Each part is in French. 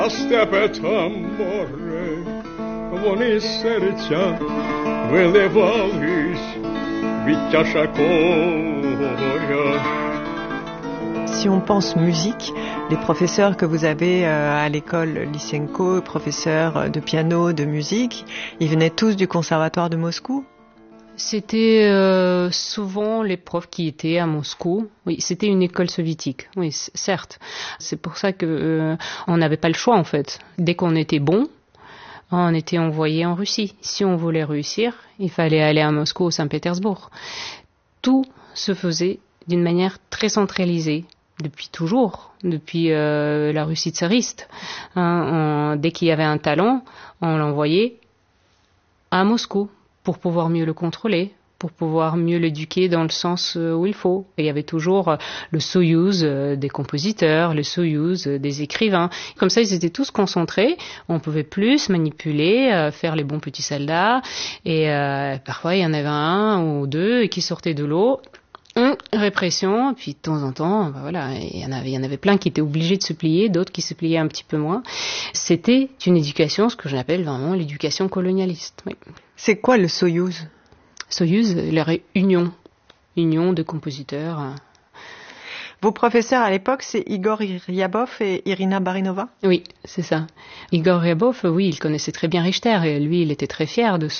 Si on pense musique, les professeurs que vous avez à l'école Lysenko, professeurs de piano, de musique, ils venaient tous du conservatoire de Moscou ? C'était souvent les profs qui étaient à Moscou. Oui, c'était une école soviétique. Oui, certes. C'est pour ça que on n'avait pas le choix en fait. Dès qu'on était bon, on était envoyé en Russie. Si on voulait réussir, il fallait aller à Moscou ou Saint-Pétersbourg. Tout se faisait d'une manière très centralisée. Depuis toujours, depuis la Russie tsariste. Dès qu'il y avait un talent, on l'envoyait à Moscou pour pouvoir mieux le contrôler, pour pouvoir mieux l'éduquer dans le sens où il faut. Et il y avait toujours le Soyouz des compositeurs, le Soyouz des écrivains. Comme ça, ils étaient tous concentrés. On pouvait plus manipuler, faire les bons petits soldats. Et parfois, il y en avait un ou deux qui sortaient de l'eau. Répression, puis de temps en temps, voilà, il y en avait plein qui étaient obligés de se plier, d'autres qui se pliaient un petit peu moins. C'était une éducation, ce que j'appelle vraiment l'éducation colonialiste. Oui. C'est quoi le Soyouz ? Soyouz, la union de compositeurs. Vos professeurs à l'époque, c'est Igor Ryabov et Irina Barinova ? Oui, c'est ça. Igor Ryabov, oui, il connaissait très bien Richter et lui, il était très fier de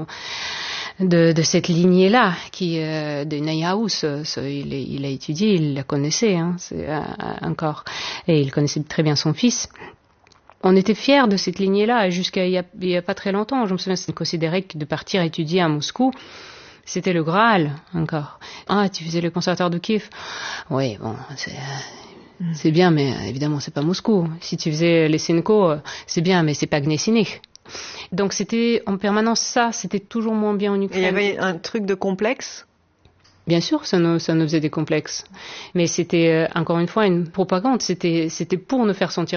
cette lignée-là, de Neuhaus. Il a étudié, il la connaissait encore, et il connaissait très bien son fils. On était fiers de cette lignée-là jusqu'à il y a pas très longtemps. Je me souviens, c'était considéré que de partir étudier à Moscou, c'était le Graal encore. Ah, tu faisais le conservatoire de Kiev. Oui, bon, c'est bien, mais évidemment, c'est pas Moscou. Si tu faisais Lysenko, c'est bien, mais c'est pas Gnessinik. Donc c'était en permanence ça, c'était toujours moins bien en Ukraine. Et il y avait un truc de complexe ? Bien sûr, ça nous faisait des complexes. Mais c'était, encore une fois, une propagande. C'était pour nous faire sentir